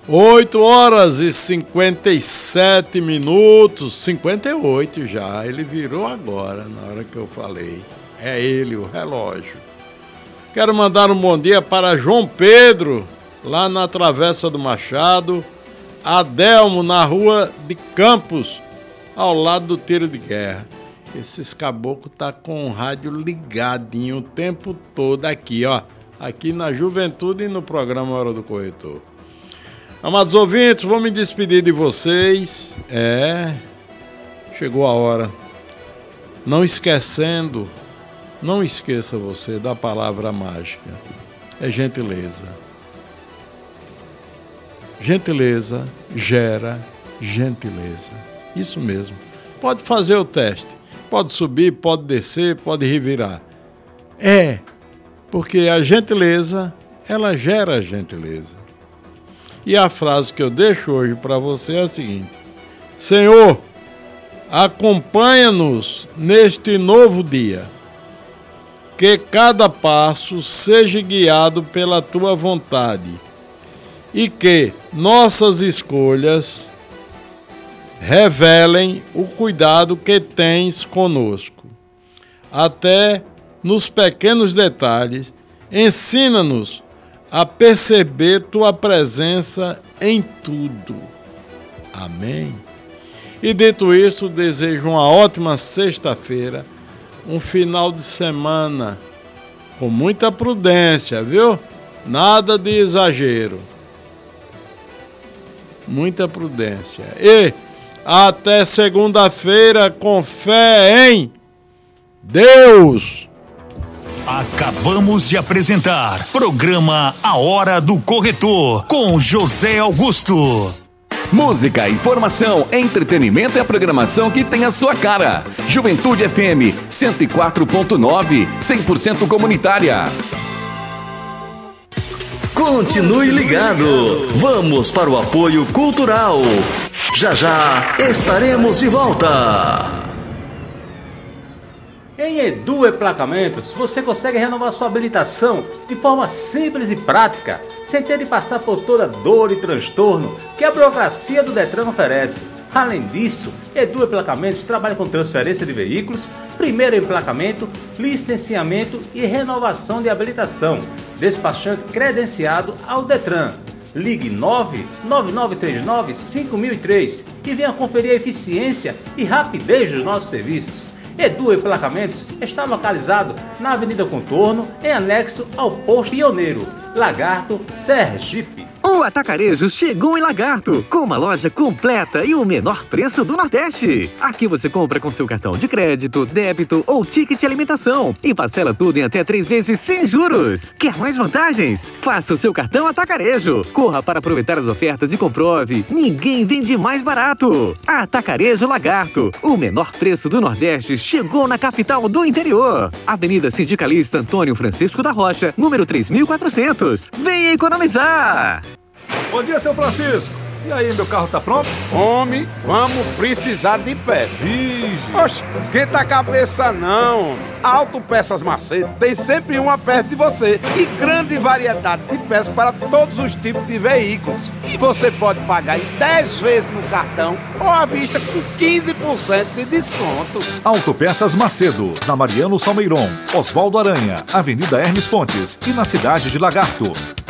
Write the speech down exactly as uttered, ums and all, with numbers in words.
oito horas e cinquenta e sete minutos, cinquenta e oito já, ele virou agora, na hora que eu falei. É ele, o relógio. Quero mandar um bom dia para João Pedro, lá na Travessa do Machado, Adelmo, na Rua de Campos, ao lado do tiro de guerra. Esses caboclos tá com o rádio ligadinho o tempo todo aqui, ó. Aqui na Juventude e no programa Hora do Corretor. Amados ouvintes, vou me despedir de vocês. É, chegou a hora. Não esquecendo, não esqueça você da palavra mágica. É gentileza. Gentileza gera gentileza. Isso mesmo. Pode fazer o teste. Pode subir, pode descer, pode revirar. É, porque a gentileza, ela gera gentileza. E a frase que eu deixo hoje para você é a seguinte: Senhor, acompanha-nos neste novo dia. Que cada passo seja guiado pela tua vontade e que nossas escolhas revelem o cuidado que tens conosco. Até nos pequenos detalhes, ensina-nos a perceber tua presença em tudo. Amém? E dito isto, desejo uma ótima sexta-feira, um final de semana com muita prudência, viu? Nada de exagero. Muita prudência. E até segunda-feira com fé em Deus. Acabamos de apresentar programa A Hora do Corretor com José Augusto. Música, informação, entretenimento e a programação que tem a sua cara. Juventude F M cento e quatro ponto nove, cem por cento comunitária. Continue ligado. Vamos para o apoio cultural. Já já estaremos de volta. Em Edu Emplacamentos, você consegue renovar sua habilitação de forma simples e prática, sem ter de passar por toda dor e transtorno que a burocracia do Detran oferece. Além disso, Edu Emplacamentos trabalha com transferência de veículos, primeiro emplacamento, licenciamento e renovação de habilitação. Despachante credenciado ao Detran. Ligue nove nove nove três nove cinco mil e três e venha conferir a eficiência e rapidez dos nossos serviços. Edu Emplacamentos está localizado na Avenida Contorno, em anexo ao Posto Pioneiro, Lagarto, Sergipe. O Atacarejo chegou em Lagarto, com uma loja completa e o menor preço do Nordeste. Aqui você compra com seu cartão de crédito, débito ou ticket de alimentação e parcela tudo em até três vezes sem juros. Quer mais vantagens? Faça o seu cartão Atacarejo. Corra para aproveitar as ofertas e comprove. Ninguém vende mais barato. Atacarejo Lagarto, o menor preço do Nordeste chegou na capital do interior. Avenida Sindicalista Antônio Francisco da Rocha, número três mil e quatrocentos. Venha economizar! Bom dia, seu Francisco. E aí, meu carro tá pronto? Homem, vamos precisar de peça. Ih, Oxe, esquenta a cabeça não. Autopeças Macedo tem sempre uma perto de você e grande variedade de peças para todos os tipos de veículos. E você pode pagar em dez vezes no cartão ou à vista com quinze por cento de desconto. Autopeças Macedo, na Mariano Salmeiron, Oswaldo Aranha, Avenida Hermes Fontes e na cidade de Lagarto.